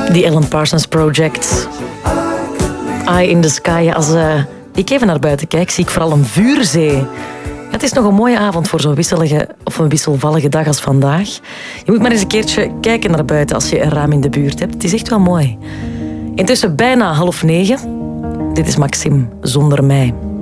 The Alan Parsons Project. Eye in the Sky. Als ik even naar buiten kijk, zie ik vooral een vuurzee. Het is nog een mooie avond voor zo'n wisselige of een wisselvallige dag als vandaag. Je moet maar eens een keertje kijken naar buiten als je een raam in de buurt hebt. Het is echt wel mooi. Intussen bijna 8:30. Dit is Maxime zonder mij.